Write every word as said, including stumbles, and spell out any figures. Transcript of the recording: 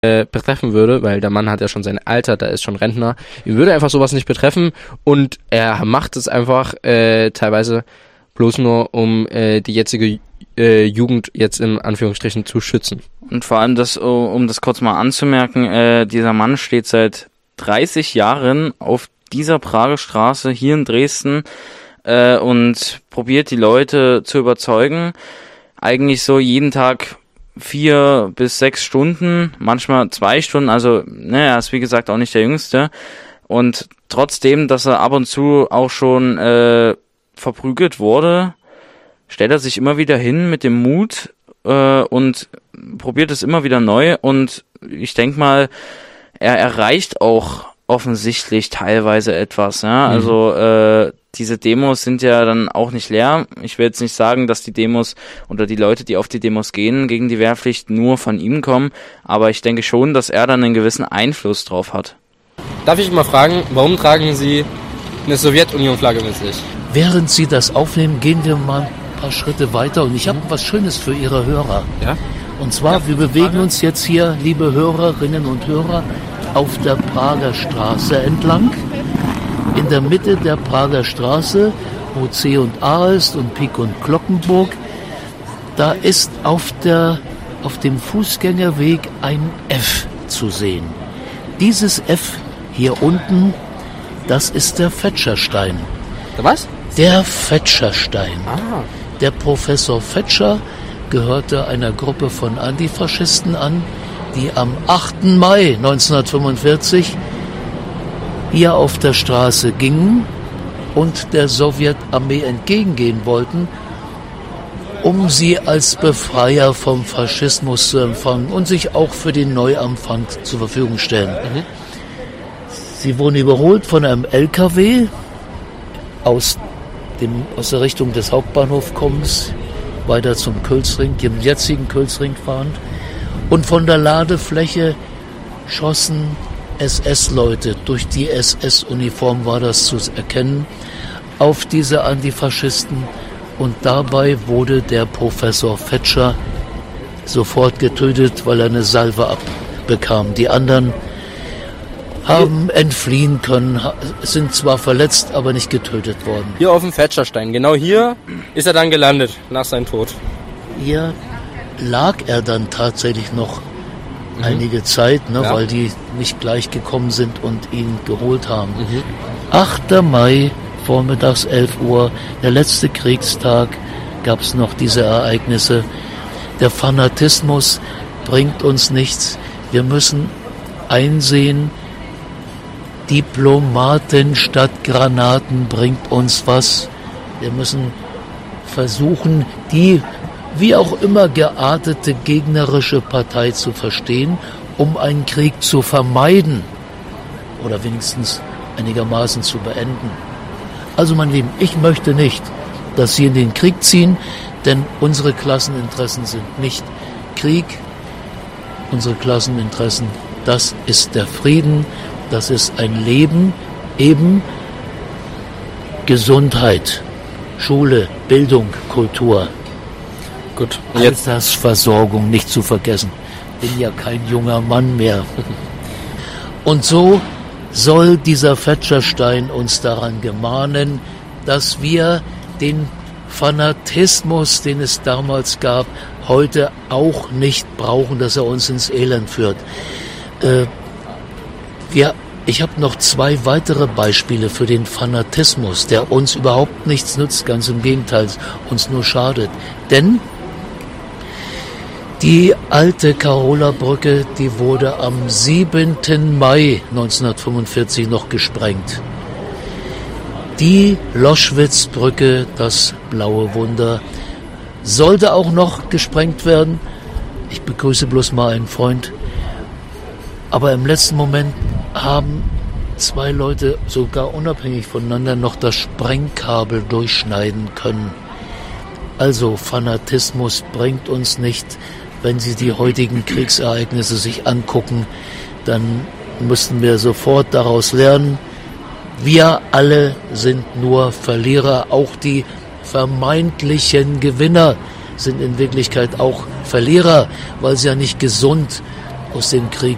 äh, betreffen würde, weil der Mann hat ja schon sein Alter, der ist schon Rentner. Ihn würde einfach sowas nicht betreffen und er macht es einfach äh, teilweise bloß nur, um äh, die jetzige äh, Jugend jetzt in Anführungsstrichen zu schützen. Und vor allem, das, um das kurz mal anzumerken, äh, dieser Mann steht seit dreißig Jahren auf dieser Prager Straße hier in Dresden äh, und probiert die Leute zu überzeugen. Eigentlich so jeden Tag vier bis sechs Stunden, manchmal zwei Stunden, also ne, er ist wie gesagt auch nicht der Jüngste. Und trotzdem, dass er ab und zu auch schon äh, verprügelt wurde, stellt er sich immer wieder hin mit dem Mut äh, und probiert es immer wieder neu. Und ich denke mal, er erreicht auch offensichtlich teilweise etwas. Ja? Mhm. Also äh, diese Demos sind ja dann auch nicht leer. Ich will jetzt nicht sagen, dass die Demos oder die Leute, die auf die Demos gehen gegen die Wehrpflicht, nur von ihm kommen. Aber ich denke schon, dass er dann einen gewissen Einfluss drauf hat. Darf ich mal fragen, warum tragen Sie eine Sowjetunion-Flagge mit sich? Während Sie das aufnehmen, gehen wir mal ein paar Schritte weiter. Und ich habe was Schönes für Ihre Hörer. Ja? Und zwar, ja, wir bewegen uns jetzt hier, liebe Hörerinnen und Hörer, auf der Prager Straße entlang. In der Mitte der Prager Straße, wo C und A ist und Pik und Glockenburg, da ist auf, der, auf dem Fußgängerweg ein F zu sehen. Dieses F hier unten, das ist der Fetscherstein. Der was? Der Fetscherstein. Ah. Der Professor Fetscher gehörte einer Gruppe von Antifaschisten an, die am achten Mai neunzehnhundertfünfundvierzig hier auf der Straße gingen und der Sowjetarmee entgegengehen wollten, um sie als Befreier vom Faschismus zu empfangen und sich auch für den Neuanfang zur Verfügung stellen. Mhm. Sie wurden überholt von einem L K W aus, dem, aus der Richtung des Hauptbahnhofs kommens, weiter zum Kölzring, dem jetzigen Kölzring fahrend. Und von der Ladefläche schossen S S-Leute, durch die S S-Uniform war das zu erkennen, auf diese Antifaschisten. Und dabei wurde der Professor Fetscher sofort getötet, weil er eine Salve abbekam. Die anderen haben entfliehen können, sind zwar verletzt, aber nicht getötet worden. Hier auf dem Fetscherstein, genau hier ist er dann gelandet, nach seinem Tod. Hier lag er dann tatsächlich noch mhm. einige Zeit, ne, ja. weil die nicht gleich gekommen sind und ihn geholt haben. Mhm. achter Mai, vormittags elf Uhr, der letzte Kriegstag, gab es noch diese Ereignisse. Der Fanatismus bringt uns nichts. Wir müssen einsehen, Diplomaten statt Granaten bringt uns was. Wir müssen versuchen, die wie auch immer geartete gegnerische Partei zu verstehen, um einen Krieg zu vermeiden oder wenigstens einigermaßen zu beenden. Also mein Lieben, ich möchte nicht, dass Sie in den Krieg ziehen, denn unsere Klasseninteressen sind nicht Krieg. Unsere Klasseninteressen, das ist der Frieden, das ist ein Leben, eben Gesundheit, Schule, Bildung, Kultur. Gut. Altersversorgung nicht zu vergessen. Bin ja kein junger Mann mehr. Und so soll dieser Fetscherstein uns daran gemahnen, dass wir den Fanatismus, den es damals gab, heute auch nicht brauchen, dass er uns ins Elend führt. Äh, wir, ich habe noch zwei weitere Beispiele für den Fanatismus, der uns überhaupt nichts nützt, ganz im Gegenteil, uns nur schadet. Denn die alte Karola-Brücke, die wurde am siebenten Mai neunzehnhundertfünfundvierzig noch gesprengt. Die Loschwitz-Brücke, das blaue Wunder, sollte auch noch gesprengt werden. Ich begrüße bloß mal einen Freund. Aber im letzten Moment haben zwei Leute sogar unabhängig voneinander noch das Sprengkabel durchschneiden können. Also Fanatismus bringt uns nicht. Wenn Sie die heutigen Kriegsereignisse sich angucken, dann müssten wir sofort daraus lernen, wir alle sind nur Verlierer, auch die vermeintlichen Gewinner sind in Wirklichkeit auch Verlierer, weil sie ja nicht gesund aus dem Krieg